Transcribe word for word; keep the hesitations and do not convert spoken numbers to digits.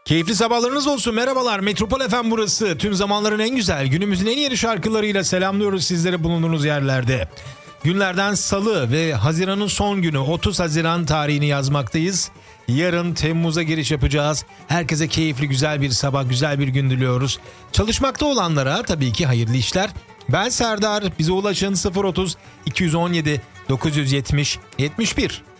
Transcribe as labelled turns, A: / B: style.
A: Keyifli sabahlarınız olsun. Merhabalar. Metropol F M burası. Tüm zamanların en güzel, günümüzün en yeni şarkılarıyla selamlıyoruz sizlere bulunduğunuz yerlerde. Günlerden salı ve Haziran'ın son günü otuz Haziran tarihini yazmaktayız. Yarın Temmuz'a giriş yapacağız. Herkese keyifli, güzel bir sabah, güzel bir gün diliyoruz. Çalışmakta olanlara tabii ki hayırlı işler. Ben Serdar. Bize ulaşın sıfır otuz iki yüz on yedi dokuz yüz yetmiş yetmiş bir.